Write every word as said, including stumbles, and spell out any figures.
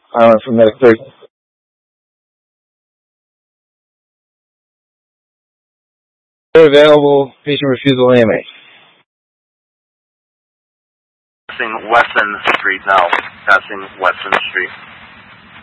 Island for medic thirty. Available, patient refusal A M A. Passing Weston Street now. Passing Weston Street.